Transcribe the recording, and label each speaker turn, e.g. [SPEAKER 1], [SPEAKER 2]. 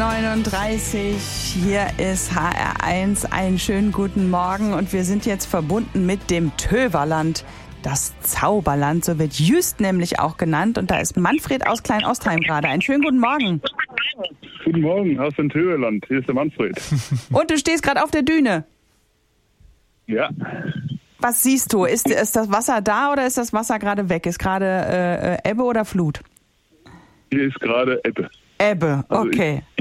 [SPEAKER 1] 7:39 Uhr, hier ist HR1, einen schönen guten Morgen und wir sind jetzt verbunden mit dem Töverland, das Zauberland, so wird Jüst nämlich auch genannt und da ist Manfred aus Kleinostheim gerade. Einen schönen guten Morgen.
[SPEAKER 2] Guten Morgen aus dem Töverland, hier ist der Manfred.
[SPEAKER 1] Und du stehst gerade auf der Düne.
[SPEAKER 2] Ja.
[SPEAKER 1] Was siehst du? Ist das Wasser da oder ist das Wasser gerade weg? Ist gerade Ebbe oder Flut?
[SPEAKER 2] Hier ist gerade Ebbe.
[SPEAKER 1] Ebbe,
[SPEAKER 2] Also
[SPEAKER 1] okay.